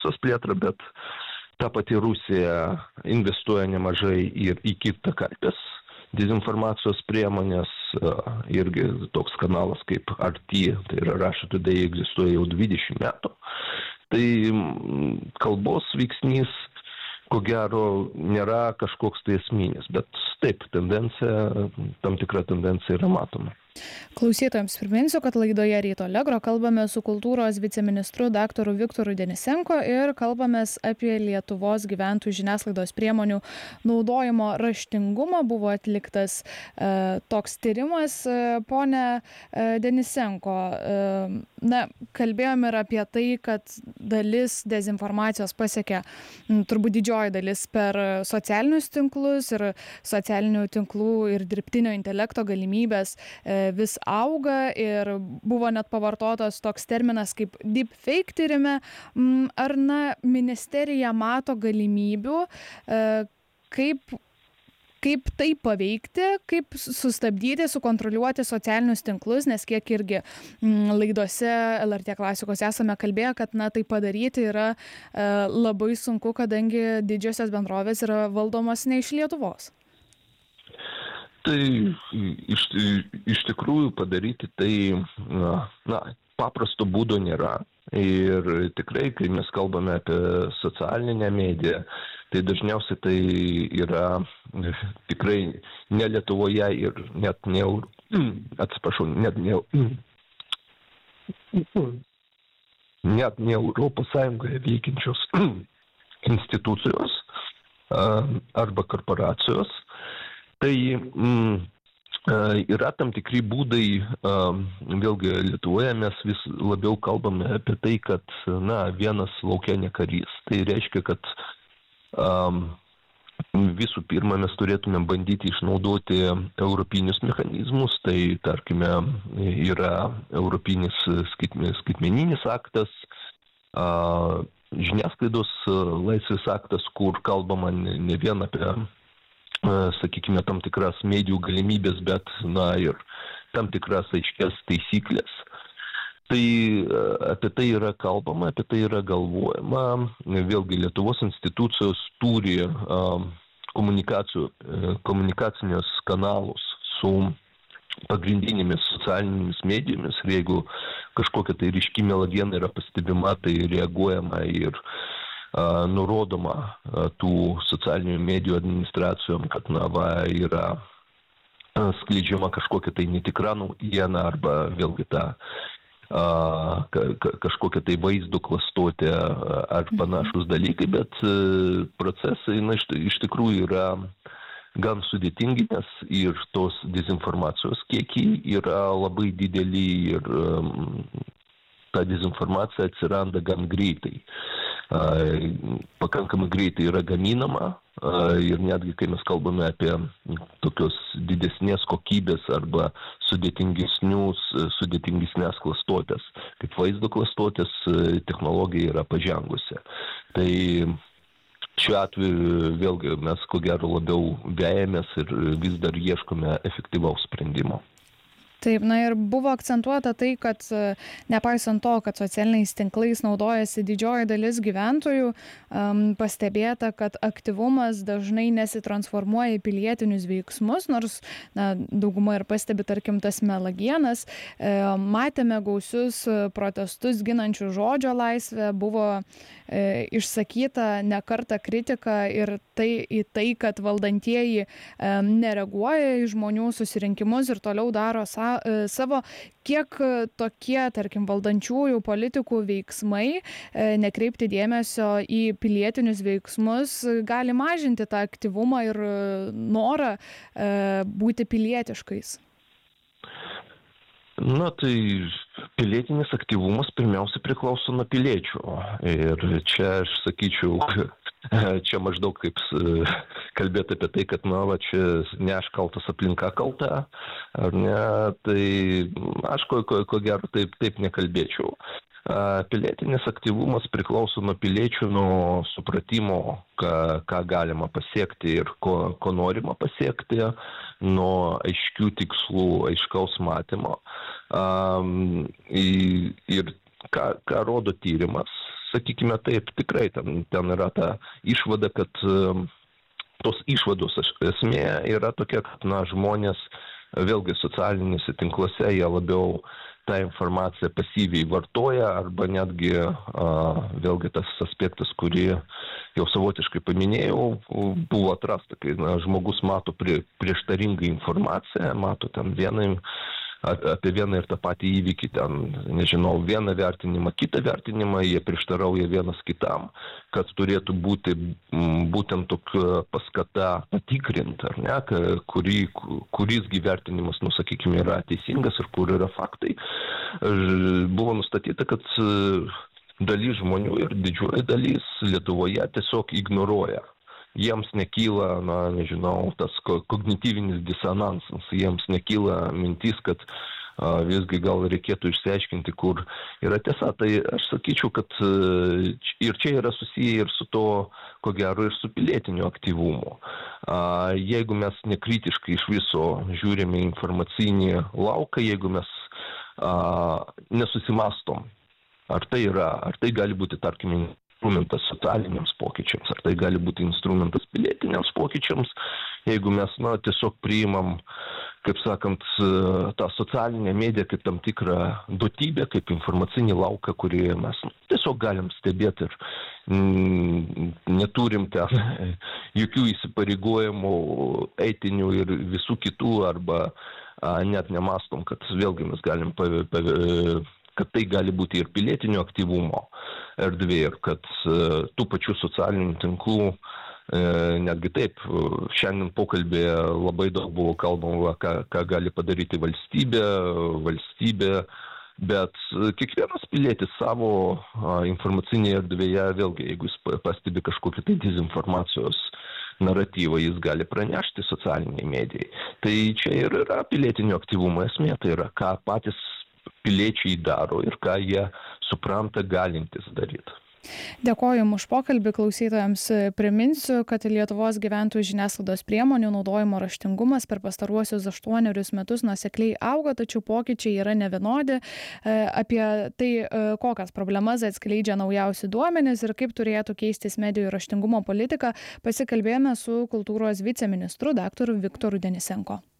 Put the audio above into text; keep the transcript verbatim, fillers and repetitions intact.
plėtrą, bet ta pati Rusija investuoja nemažai ir į kitakalbes dezinformacijos priemonės, irgi toks kanalas kaip R T, tai yra Russia Today, egzistuoja jau dvidešimt metų. Tai kalbos veiksnys, ko gero, nėra kažkoks tai esminis, bet taip, tendencija, tam tikra tendencija yra matoma. Klausytojams priminsiu, kad laidoje Ryto Allegro kalbame su kultūros viceministru daktaru Viktoru Denisenko ir kalbamės apie Lietuvos gyventojų žiniasklaidos priemonių naudojimo raštingumą. Buvo atliktas e, toks tyrimas, e, pone e, Denisenko. E, na, kalbėjom ir apie tai, kad dalis dezinformacijos pasiekia, m, turbūt didžioji dalis per socialinius tinklus ir socialinių tinklų ir dirbtinio intelekto galimybės e, vis auga ir buvo net pavartotas toks terminas kaip deepfake tyrime. Ar na, ministerija mato galimybių, kaip, kaip tai paveikti, kaip sustabdyti, sukontroliuoti socialinius tinklus, nes kiek irgi laidose L R T klasikos esame kalbėję, kad na, tai padaryti yra labai sunku, kadangi didžiosios bendrovės yra valdomos ne iš Lietuvos. Tai iš, iš tikrųjų padaryti tai, na, na, paprasto būdo nėra. Ir tikrai, kai mes kalbame apie socialinę mediją, tai dažniausiai tai yra tikrai ne Lietuvoje ir net ne, atsiprašau, net ne, net ne Europos Sąjungoje veikiančios institucijos arba korporacijos. Tai mm, yra tam tikri būdai, vėlgi Lietuvoje mes vis labiau kalbame apie tai, kad na, vienas lauke ne karys. Tai reiškia, kad um, visų pirma mes turėtume bandyti išnaudoti europinius mechanizmus. Tai, tarkime, yra europinis skaitmeninis aktas, uh, žiniasklaidos laisvės aktas, kur kalbama ne, ne vien apie sakykime, tam tikras medijų galimybės, bet, na, ir tam tikras aiškias taisyklės. Tai apie tai yra kalbama, apie tai yra galvojama. Vėlgi, Lietuvos institucijos turi komunikacinius kanalus su pagrindinėmis socialinėmis medijomis. Ir jeigu kažkokia tai ryški melagiena yra pastebima, tai reaguojama ir nurodoma tų socialinių medijų administracijom, kad na, va, yra skleidžiama kažkokia tai netikra naujiena arba vėlgi ta a, ka, kažkokia tai vaizdo klastotė ar panašus dalykai, bet procesai na, iš, iš tikrųjų yra gan sudėtingi, nes ir tos dezinformacijos kiekiai yra labai dideli ir um, ta dezinformacija atsiranda gan greitai. Pakankamai greitai yra gaminama ir netgi, kai mes kalbame apie tokios didesnės kokybės arba sudėtingesnius, sudėtingesnės klastotės, kaip vaizdo klastotės, technologija yra pažengusi. Tai šiuo atveju vėlgi mes ko gero labiau vejamės ir vis dar ieškome efektyvaus sprendimo. Taip, na ir buvo akcentuota tai, kad nepaisant to, kad socialiniais tinklais naudojasi didžioji dalis gyventojų, um, pastebėta, kad aktyvumas dažnai nesitransformuoja į pilietinius veiksmus, nors na, dauguma ir pastebi, tarkim, tas melagienas. E, matėme gausius protestus ginančių žodžio laisvę, buvo e, išsakyta ne kartą kritika ir tai į tai, kad valdantieji e, nereaguoja į žmonių susirinkimus ir toliau daro savo savo, kiek tokie, tarkim, valdančiųjų politikų veiksmai nekreipti dėmesio į pilietinius veiksmus gali mažinti tą aktyvumą ir norą būti pilietiškais. Na, tai pilietinis aktyvumas pirmiausia priklauso nuo piliečių. Ir čia aš sakyčiau, čia maždaug kaip kalbėti apie tai, kad, na, va, čia ne aš kaltas, aplinka kalta, ar ne, tai aš ko, ko, ko gero taip, taip nekalbėčiau. Pilietinis aktyvumas priklauso nuo piliečių, nuo supratimo, ką, ką galima pasiekti ir ko, ko norima pasiekti, nuo aiškių tikslų, aiškaus matymo. Ir ką, ką rodo tyrimas, sakykime taip, tikrai ten, ten yra ta išvada, kad tos išvados esmė yra tokia, kad na, žmonės vėlgi socialinėse tinkluose jie labiau tą informaciją pasyviai vartoja arba netgi a, vėlgi tas aspektas, kurį jau savotiškai paminėjau, buvo atrasta, kai na, žmogus mato prie, prieštaringą informaciją, mato ten vieną apie vieną ir tą patį įvykį, ten, nežinau, vieną vertinimą, kitą vertinimą, jie prieštarauja vienas kitam, kad turėtų būti būtent tokia paskata patikrinti, ar ne, kurį, kuris vertinimas, nu, sakykime, yra teisingas ir kur yra faktai. Buvo nustatyta, kad dalis žmonių ir didžioji dalis Lietuvoje tiesiog ignoruoja. Jiems nekyla, na, nežinau, tas kognityvinis disonansas, jiems nekyla mintis, kad a, visgi gal reikėtų išsiaiškinti, kur yra tiesa. Tai aš sakyčiau, kad ir čia yra susiję ir su to, ko gero, ir su pilietiniu aktyvumu. A, jeigu mes nekritiškai iš viso žiūrime informacinį lauką, jeigu mes a, nesusimastom, ar tai yra, ar tai gali būti, tarkim, instrumentas socialiniams pokyčiams, ar tai gali būti instrumentas pilietiniams pokyčiams, jeigu mes, na, tiesiog priimam, kaip sakant, tą socialinę mediją kaip tam tikrą duotybę, kaip informacinį lauką, kurį mes tiesiog galim stebėti ir mm, neturim ten jokių įsipareigojimų etinių ir visų kitų, arba a, net nemastom, kad vėlgi mes galim pa, pa, kad tai gali būti ir pilietinio aktyvumo erdvė, ir kad uh, tų pačių socialinių tinklų, uh, netgi taip, šiandien pokalbėje labai daug buvo kalbama, ką, ką gali padaryti valstybė, valstybė, bet kiekvienas pilietis savo uh, informacinėje erdvėje, vėlgi, jeigu jis pastebi kažkokį tai dezinformacijos naratyvą, jis gali pranešti socialiniai medijai. Tai čia ir yra pilietinio aktyvumo esmė, tai yra, ką patys piliečiai daro ir ką jie supranta galintis daryti. Dėkoju Jums už pokalbį. Klausytojams priminsiu, kad Lietuvos gyventojų žiniasklaidos priemonių naudojimo raštingumas per pastaruosius aštuonerius metus nuosekliai auga, tačiau pokyčiai yra nevienodi. Apie tai, kokias problemas atskleidžia naujausi duomenys ir kaip turėtų keistis medijų raštingumo politika, pasikalbėjome su kultūros viceministru daktaru Viktoru Denisenko.